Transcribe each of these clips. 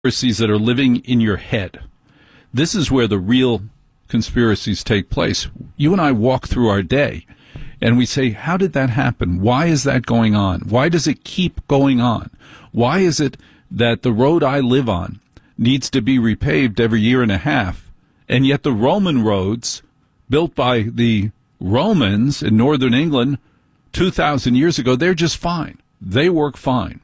conspiracies that are living in your head. This is where the real conspiracies take place. You and I walk through our day and we say, how did that happen? Why is that going on? Why does it keep going on? Why is it that the road I live on needs to be repaved every year and a half, and yet the Roman roads built by the Romans in northern England 2,000 years ago, they're just fine. They work fine.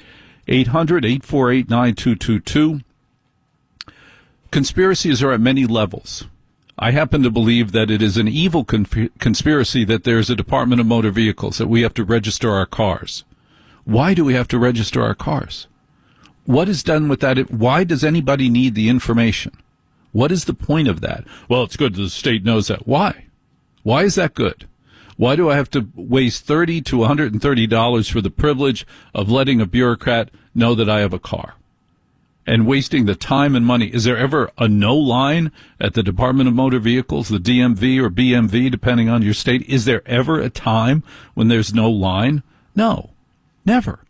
800-848-9222. Conspiracies are at many levels. I happen to believe that it is an evil conspiracy that there's a Department of Motor Vehicles, that we have to register our cars. Why do we have to register our cars? What is done with that? Why does anybody need the information? What is the point of that? Well, it's good that the state knows that. Why? Why is that good? Why do I have to waste $30 to $130 for the privilege of letting a bureaucrat know that I have a car? And wasting the time and money. Is there ever a no line at the Department of Motor Vehicles, the DMV or BMV, depending on your state? Is there ever a time when there's no line? No. Never.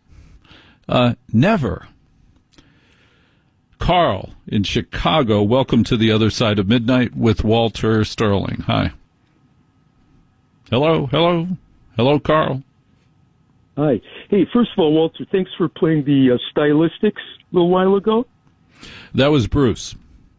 Never. Carl in Chicago, welcome to the other side of midnight with Walter Sterling. Hi. Hello, Carl. Hi. Hey, first of all, Walter, thanks for playing the Stylistics a little while ago. That was Bruce.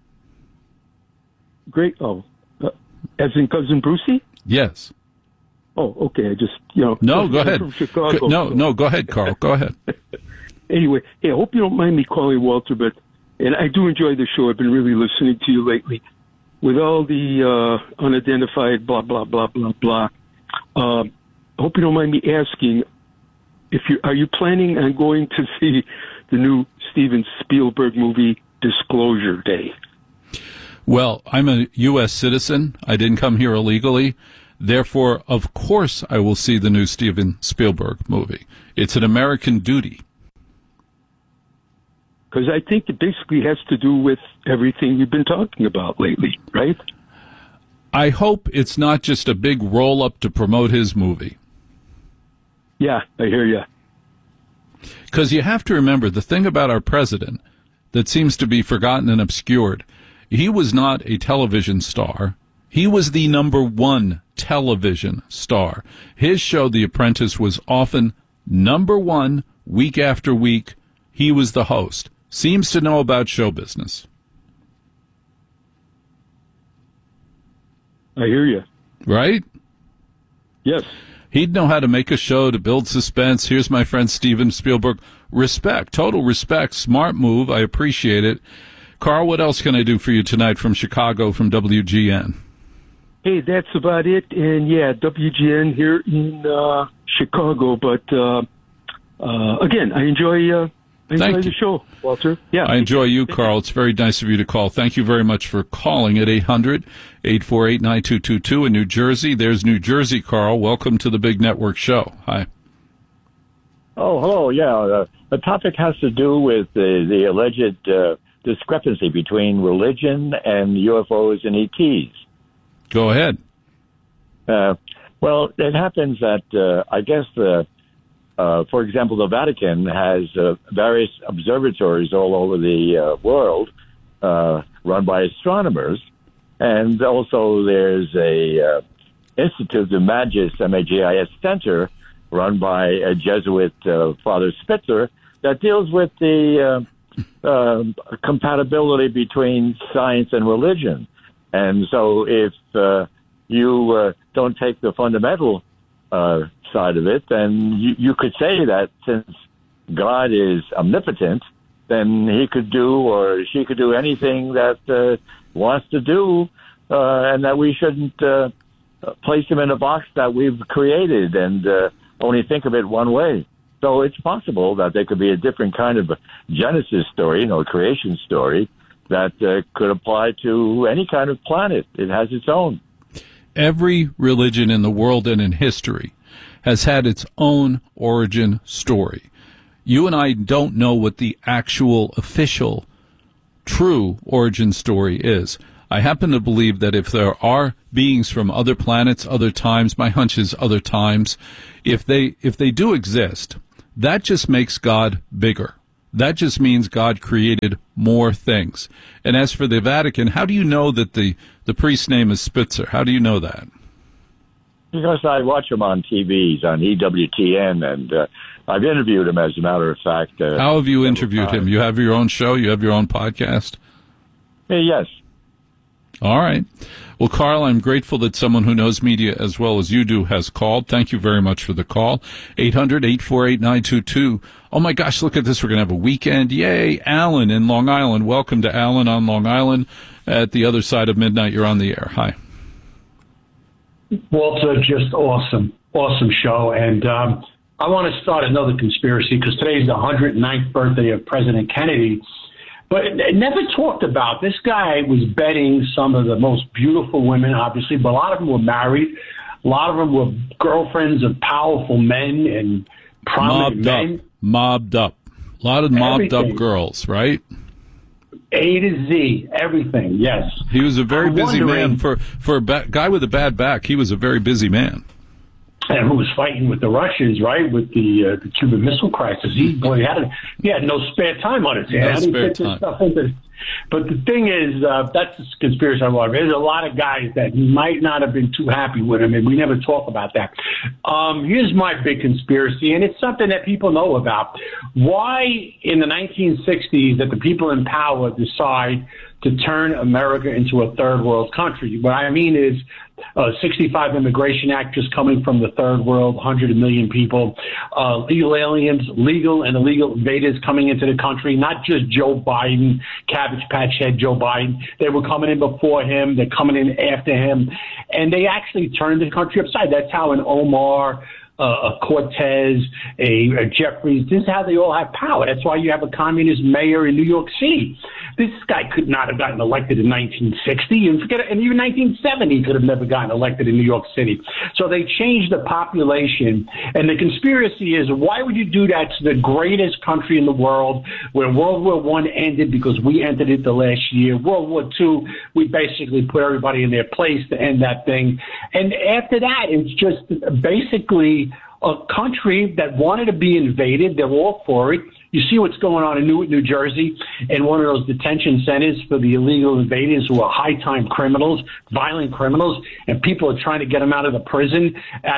Great. Oh, as in Cousin Brucey? Yes. Oh, okay. I just, No, go ahead. From Chicago, no, go ahead, Carl. Go ahead. Anyway, hey, I hope you don't mind me calling Walter, and I do enjoy the show. I've been really listening to you lately. With all the unidentified blah, blah, blah, blah, blah. I hope you don't mind me asking, are you planning on going to see the new Steven Spielberg movie, Disclosure Day? Well, I'm a U.S. citizen. I didn't come here illegally. Therefore, of course, I will see the new Steven Spielberg movie. It's an American duty. Because I think it basically has to do with everything you've been talking about lately, right? I hope it's not just a big roll-up to promote his movie. Yeah, I hear you. Because you have to remember, the thing about our president that seems to be forgotten and obscured, he was not a television star. He was the number one television star. His show, The Apprentice, was often number one week after week. He was the host. Seems to know about show business. I hear you. Right? Yes. He'd know how to make a show to build suspense. Here's my friend Steven Spielberg. Respect, total respect, smart move. I appreciate it. Carl, what else can I do for you tonight from Chicago, from WGN? Hey, that's about it. And yeah, WGN here in Chicago. But again, I enjoy the show, Walter. Yeah, I enjoy you, Carl. It's very nice of you to call. Thank you very much for calling at 800-848-9222 in New Jersey. There's New Jersey, Carl. Welcome to the Big Network Show. Hi. Oh, hello. Yeah, the topic has to do with the alleged discrepancy between religion and UFOs and ETs. Go ahead. Well, it happens that I guess for example, the Vatican has various observatories all over the world run by astronomers. And also there's a Institute, the Magis, M-A-G-I-S Center, run by a Jesuit, Father Spitzer, that deals with the compatibility between science and religion. And so if you don't take the fundamental side of it, then you could say that since God is omnipotent, then he could do or she could do anything that wants to do, and that we shouldn't place him in a box that we've created and only think of it one way. So it's possible that there could be a different kind of Genesis story, creation story, that could apply to any kind of planet. It has its own. Every religion in the world and in history has had its own origin story. You and I don't know what the actual, official, true origin story is. I happen to believe that if there are beings from other planets, other times, my hunch is other times, if they do exist, that just makes God bigger. That just means God created more things. And as for the Vatican, how do you know that the priest's name is Spitzer? How do you know that? Because I watch him on TV. He's on EWTN, and I've interviewed him, as a matter of fact. How have you interviewed him? You have your own show? You have your own podcast? Yes. All right. Well, Carl, I'm grateful that someone who knows media as well as you do has called. Thank you very much for the call. 800-848-922. Oh, my gosh, look at this. We're going to have a weekend. Yay. Alan in Long Island. Welcome to Alan on Long Island. At the other side of midnight, you're on the air. Hi. Walter, just awesome show. And I want to start another conspiracy because today's the 109th birthday of President Kennedy. But it never talked about. This guy was betting some of the most beautiful women, obviously, but a lot of them were married. A lot of them were girlfriends of powerful men and prominent men. Mobbed up. A lot of mobbed up girls, right? A to Z, everything, yes. He was a very busy man. For a guy with a bad back, he was a very busy man. And who was fighting with the Russians, right, with the Cuban Missile Crisis. He had no spare time on his hands. No spare time. But the thing is, that's a conspiracy I love. There's a lot of guys that might not have been too happy with him, and we never talk about that. Here's my big conspiracy, and it's something that people know about. Why in the 1960s did the people in power decide to turn America into a third world country? What I mean is 65 Immigration Act just coming from the third world, 100 million people, illegal aliens, legal and illegal invaders coming into the country, not just Joe Biden, Cabbage Patch Head Joe Biden. They were coming in before him. They're coming in after him. And they actually turned the country upside. That's how an Omar, a Cortez, a Jeffries, this is how they all have power. That's why you have a communist mayor in New York City. This guy could not have gotten elected in 1960, and even 1970 he could have never gotten elected in New York City. So they changed the population, and the conspiracy is, why would you do that to the greatest country in the world, where World War I ended because we entered it the last year. World War II, we basically put everybody in their place to end that thing. And after that, it's just basically a country that wanted to be invaded. They're all for it. You see what's going on in New Jersey, in one of those detention centers for the illegal invaders who are high-time criminals, violent criminals, and people are trying to get them out of the prison,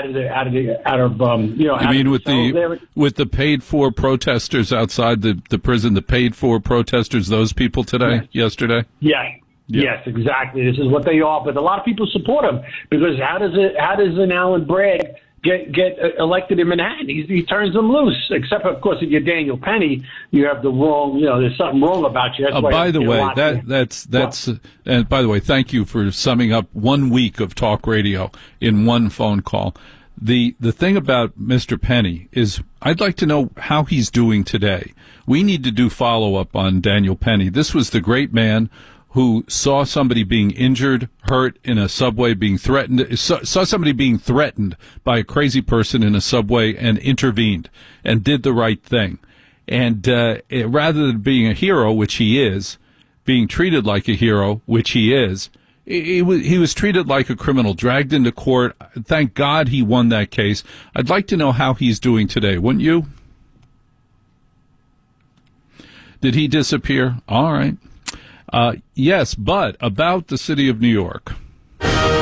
You mean with the paid-for protesters outside the prison, the paid-for protesters, those people today, yesterday? Yeah. Yes, exactly. This is what they are. But a lot of people support him because how does an Alan Bragg get elected in Manhattan? He turns them loose. Except, of course, if you're Daniel Penny, you have the wrong. There's something wrong about you. That's why by the way, that's and by the way, thank you for summing up 1 week of talk radio in one phone call. The thing about Mr. Penny is I'd like to know how he's doing today. We need to do follow up on Daniel Penny. This was the great man who saw somebody being injured, hurt in a subway, being threatened, saw somebody being threatened by a crazy person in a subway and intervened and did the right thing. And rather than being a hero, which he is, being treated like a hero, which he is, he was treated like a criminal, dragged into court. Thank God he won that case. I'd like to know how he's doing today, wouldn't you? Did he disappear? All right. Yes, but about the city of New York.